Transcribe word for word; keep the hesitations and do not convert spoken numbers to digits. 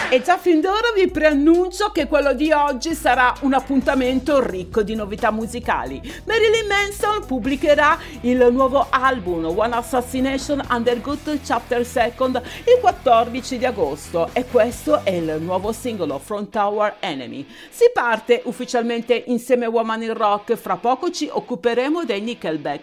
E già fin d'ora vi preannuncio che quello di oggi sarà un appuntamento ricco di novità musicali. Marilyn Manson pubblicherà il nuovo album One Assassination Undergood Chapter Second il quattordici di agosto e questo è il nuovo singolo From Our Enemy. Si parte ufficialmente insieme a Woman in Rock, fra poco ci occuperemo dei Nickelback.